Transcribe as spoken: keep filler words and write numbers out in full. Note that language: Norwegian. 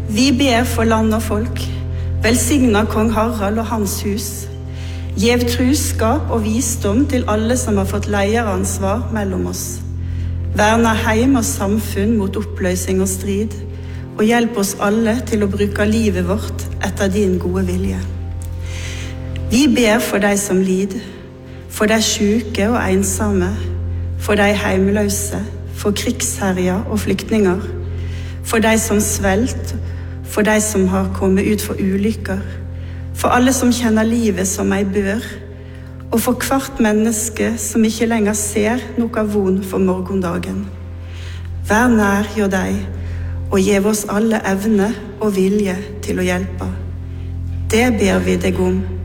Vi ber for land og folk. Velsigna kong Harald og hans hus. Gjev truskap og visdom til alle som har fått leieransvar mellom oss. Verna heim og samfunn mot oppløsning og strid, og hjelp oss alle til å bruke livet vårt etter din gode vilje. Vi ber for de som lider, for de syke og ensomme, for de heimløse, for krigsherjer og flyktninger, for de som svelt, for de som har kommet ut for ulykker, for alle som kjenner livet som ei bør, og for hvert menneske som ikke lenger ser noe von for morgendagen. Vær nær hjå deg, og gjev oss alle evne og vilje til å hjelpe. Det ber vi deg om,